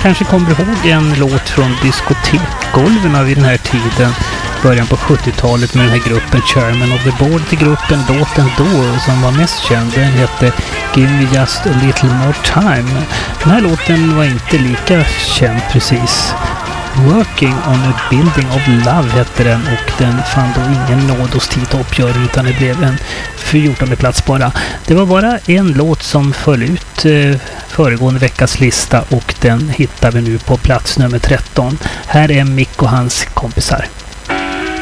kanske kommer ihåg en låt från diskotekgolven vid den här tiden, början på 70-talet, med den här gruppen Chairman of the Board till gruppen. Låten då som var mest känd, den hette Give Me Just a Little More Time. Den här låten var inte lika känd precis. Working on a Building of Love hette den, och den fann då ingen nåd hos toppjuryn, utan det blev en 14:e plats bara. Det var bara en låt som föll ut föregående veckas lista, och den hittar vi nu på plats nummer 13. Här är Mick och hans kompisar.